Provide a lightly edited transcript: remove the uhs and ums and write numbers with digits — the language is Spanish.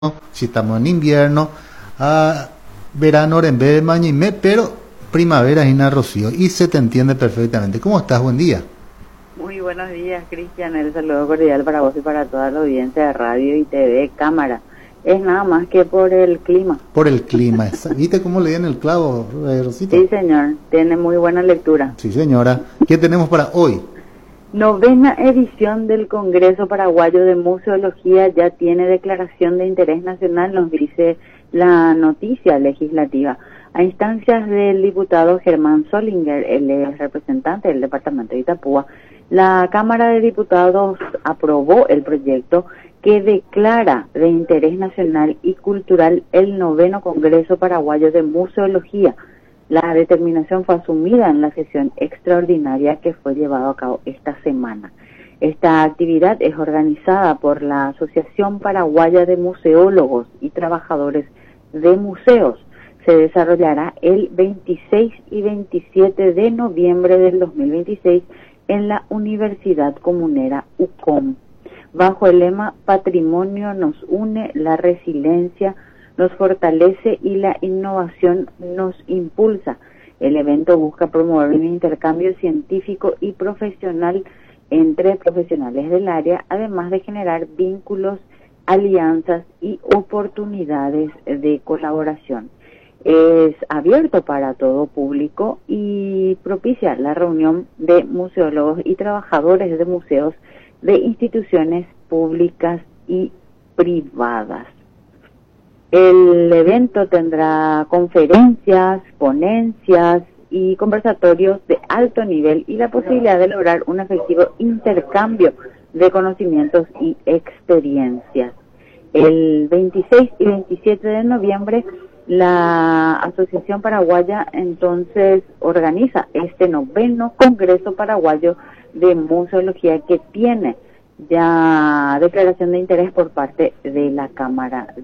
si estamos en invierno, a verano en vez de mañime, pero primavera es Rocío, y se te entiende perfectamente. ¿Cómo estás? Buen día. Muy buenos días, Cristian. El saludo cordial para vos y para toda la audiencia de radio y TV, cámara. Es nada más que por el clima. Por el clima. ¿Viste cómo le di en el clavo, Rosita? Sí, señor. Tiene muy buena lectura. Sí, señora. ¿Qué tenemos para hoy? Novena edición del Congreso Paraguayo de Museología ya tiene declaración de interés nacional, nos dice la noticia legislativa. A instancias del diputado Germán Solinger, el representante del departamento de Itapúa, la Cámara de Diputados aprobó el proyecto que declara de interés nacional y cultural el noveno Congreso Paraguayo de Museología. La determinación fue asumida en la sesión extraordinaria que fue llevada a cabo esta semana. Esta actividad es organizada por la Asociación Paraguaya de Museólogos y Trabajadores de Museos. Se desarrollará el 26 y 27 de noviembre del 2026 en la Universidad Comunera UCOM, bajo el lema Patrimonio nos une, la resiliencia nos fortalece y la innovación nos impulsa. El evento busca promover un intercambio científico y profesional entre profesionales del área, además de generar vínculos, alianzas y oportunidades de colaboración. Es abierto para todo público y propicia la reunión de museólogos y trabajadores de museos de instituciones públicas y privadas. El evento tendrá conferencias, ponencias y conversatorios de alto nivel y la posibilidad de lograr un efectivo intercambio de conocimientos y experiencias. El 26 y 27 de noviembre la Asociación Paraguaya entonces organiza este noveno Congreso Paraguayo de Museología que tiene ya declaración de interés por parte de la Cámara